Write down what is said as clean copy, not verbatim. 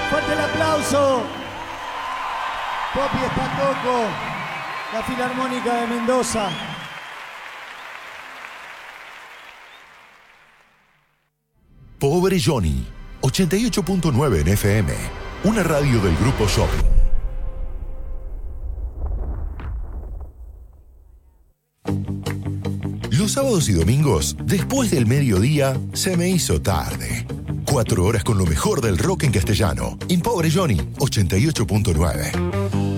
Fuerte el aplauso. Popi Espantoco, la Filarmónica de Mendoza. Pobre Johnny, 88.9 en FM, una radio del Grupo Shopping. Los sábados y domingos, después del mediodía, se me hizo tarde. 4 horas con lo mejor del rock en castellano. En Pobre Johnny, 88.9.